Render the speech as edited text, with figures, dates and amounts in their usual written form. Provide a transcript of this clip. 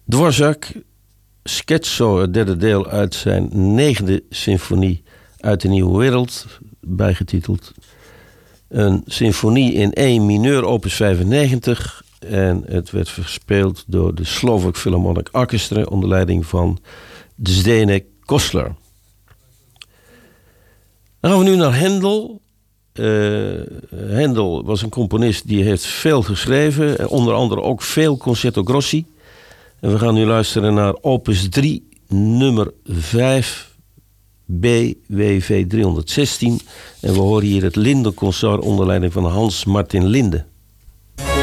Dvorak, Scherzo, het derde deel uit zijn 9e symfonie uit de Nieuwe Wereld, bijgetiteld. Een symfonie in E mineur, opus 95. En het werd gespeeld door de Slovak Philharmonic Orchestra onder leiding van Zdeněk Kosler. Dan gaan we nu naar Händel. Händel was een componist die heeft veel geschreven. Onder andere ook veel concerto grossi. En we gaan nu luisteren naar opus 3, nummer 5, BWV 316. En we horen hier het Linde-concert onder leiding van Hans Martin Linde.